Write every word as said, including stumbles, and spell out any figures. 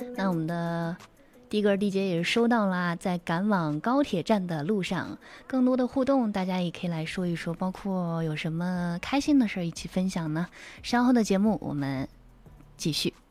那我们的的哥 D J 也是收到啦，在赶往高铁站的路上，更多的互动，大家也可以来说一说，包括有什么开心的事儿一起分享呢？稍后的节目我们继续。